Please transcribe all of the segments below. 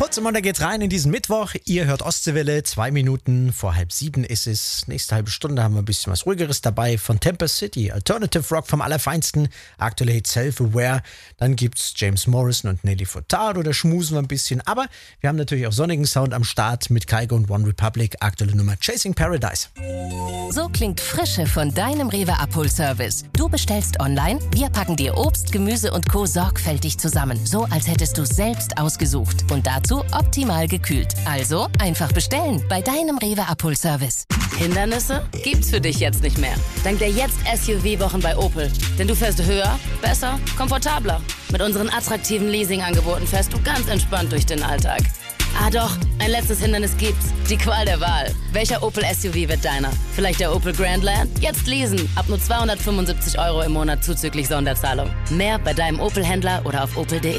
Putzimmer, da geht's rein in diesen Mittwoch. Ihr hört Ostseewelle, 2 Minuten vor 6:30 ist es. Nächste halbe Stunde haben wir ein bisschen was Ruhigeres dabei von Tempest City. Alternative Rock vom Allerfeinsten. Aktuelle Hit Self-Aware. Dann gibt's James Morrison und Nelly Furtado. Da schmusen wir ein bisschen. Aber wir haben natürlich auch sonnigen Sound am Start mit Kygo und One Republic. Aktuelle Nummer Chasing Paradise. So klingt Frische von deinem Rewe Abholservice. Du bestellst online, wir packen dir Obst, Gemüse und Co. sorgfältig zusammen. So als hättest du es selbst ausgesucht. Und dazu optimal gekühlt. Also einfach bestellen bei deinem Rewe Abholservice. Hindernisse gibt's für dich jetzt nicht mehr. Dank der Jetzt-SUV-Wochen bei Opel. Denn du fährst höher, besser, komfortabler. Mit unseren attraktiven Leasing-Angeboten fährst du ganz entspannt durch den Alltag. Ah doch, ein letztes Hindernis gibt's. Die Qual der Wahl. Welcher Opel-SUV wird deiner? Vielleicht der Opel Grandland? Jetzt leasen. Ab nur 275 € im Monat zuzüglich Sonderzahlung. Mehr bei deinem Opel-Händler oder auf opel.de.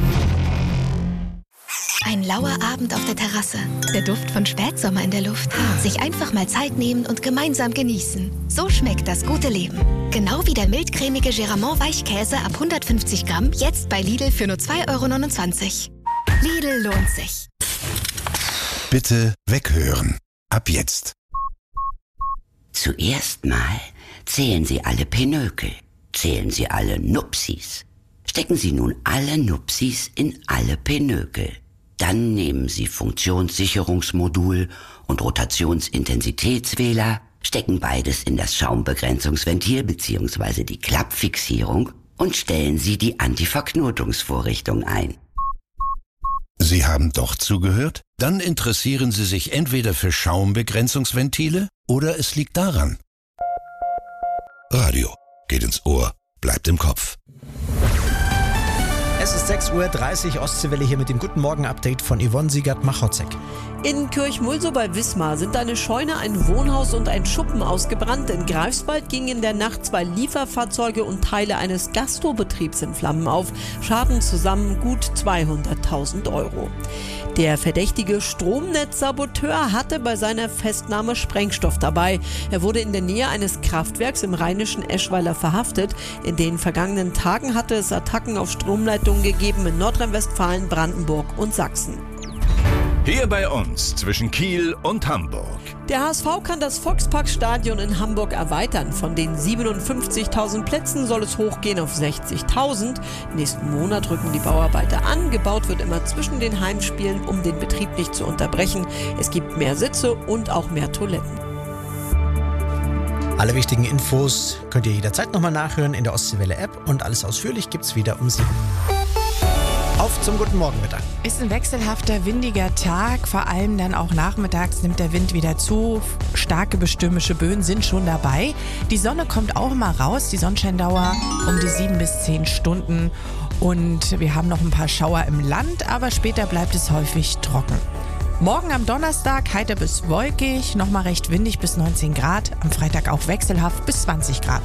Ein lauer Abend auf der Terrasse. Der Duft von Spätsommer in der Luft. Sich einfach mal Zeit nehmen und gemeinsam genießen. So schmeckt das gute Leben. Genau wie der mildcremige Geramont Weichkäse ab 150 Gramm. Jetzt bei Lidl für nur 2,29 €. Lidl lohnt sich. Bitte weghören. Ab jetzt. Zuerst mal zählen Sie alle Pinökel. Zählen Sie alle Nupsis. Stecken Sie nun alle Nupsis in alle Pinökel. Dann nehmen Sie Funktionssicherungsmodul und Rotationsintensitätswähler, stecken beides in das Schaumbegrenzungsventil bzw. die Klappfixierung und stellen Sie die Antiverknotungsvorrichtung ein. Sie haben doch zugehört? Dann interessieren Sie sich entweder für Schaumbegrenzungsventile oder es liegt daran. Radio geht ins Ohr, bleibt im Kopf. Es ist 6:30 Uhr, Ostseewelle hier mit dem Guten Morgen-Update von Yvonne Siegert-Machotzek. In Kirchmulsow bei Wismar sind eine Scheune, ein Wohnhaus und ein Schuppen ausgebrannt. In Greifswald gingen in der Nacht 2 Lieferfahrzeuge und Teile eines Gastrobetriebs in Flammen auf. Schaden zusammen gut 200.000 €. Der verdächtige Stromnetzsaboteur hatte bei seiner Festnahme Sprengstoff dabei. Er wurde in der Nähe eines Kraftwerks im rheinischen Eschweiler verhaftet. In den vergangenen Tagen hatte es Attacken auf Stromleitungen gegeben in Nordrhein-Westfalen, Brandenburg und Sachsen. Hier bei uns zwischen Kiel und Hamburg. Der HSV kann das Volksparkstadion in Hamburg erweitern. Von den 57.000 Plätzen soll es hochgehen auf 60.000. Nächsten Monat rücken die Bauarbeiter an. Gebaut wird immer zwischen den Heimspielen, um den Betrieb nicht zu unterbrechen. Es gibt mehr Sitze und auch mehr Toiletten. Alle wichtigen Infos könnt ihr jederzeit nochmal nachhören in der Ostseewelle-App und alles ausführlich gibt's wieder um 7. Auf zum Guten Morgen, Wetter. Ist ein wechselhafter, windiger Tag. Vor allem dann auch nachmittags nimmt der Wind wieder zu. Starke bestürmische Böen sind schon dabei. Die Sonne kommt auch mal raus. Die Sonnenscheindauer um die 7 bis 10 Stunden. Und wir haben noch ein paar Schauer im Land, aber später bleibt es häufig trocken. Morgen am Donnerstag heiter bis wolkig, nochmal recht windig bis 19 Grad. Am Freitag auch wechselhaft bis 20 Grad.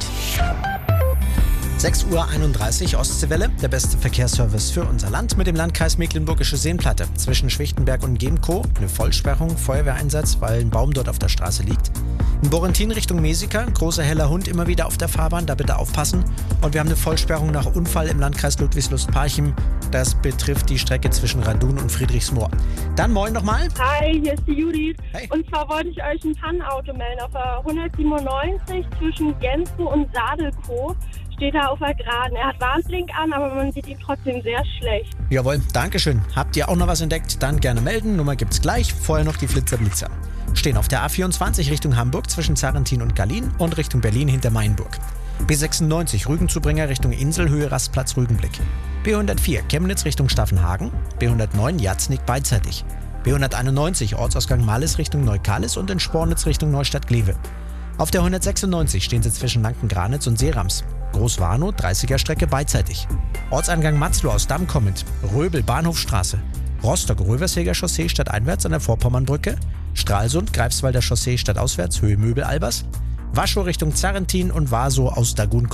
6:31 Uhr, Ostseewelle, der beste Verkehrsservice für unser Land mit dem Landkreis Mecklenburgische Seenplatte. Zwischen Schwichtenberg und Gemco eine Vollsperrung, Feuerwehreinsatz, weil ein Baum dort auf der Straße liegt. In Borentin Richtung Mesika, großer heller Hund immer wieder auf der Fahrbahn, da bitte aufpassen. Und wir haben eine Vollsperrung nach Unfall im Landkreis Ludwigslust-Parchim. Das betrifft die Strecke zwischen Radun und Friedrichsmoor. Dann moin nochmal. Hi, hier ist die Judith. Hey. Und zwar wollte ich euch ein Pannenauto melden. Auf der 197 zwischen Gensen und Sadelkow steht er auf der Geraden. Er hat Warnblink an, aber man sieht ihn trotzdem sehr schlecht. Jawohl, Dankeschön. Habt ihr auch noch was entdeckt? Dann gerne melden. Nummer gibt's gleich. Vorher noch die Flitzer-Blitzer. Stehen auf der A24 Richtung Hamburg zwischen Zarentin und Gallin und Richtung Berlin hinter Mainburg. B96 Rügenzubringer Richtung Inselhöhe Rastplatz Rügenblick. B104 Chemnitz Richtung Staffenhagen. B109 Jatznik beidseitig. B191 Ortsausgang Malles Richtung Neukalis und in Spornitz Richtung Neustadt-Glewe. Auf der 196 stehen sie zwischen Lanken-Granitz und Seerams. Großwarnow, 30er Strecke beidseitig. Ortsangang Matzloh aus Damm kommend. Röbel, Bahnhofstraße. Rostock-Röversheger Chaussee stadteinwärts an der Vorpommernbrücke. Stralsund, Greifswalder Chaussee stadtauswärts, Höhe Möbel-Albers. Waschow Richtung Zarentin und Warsow aus Dagun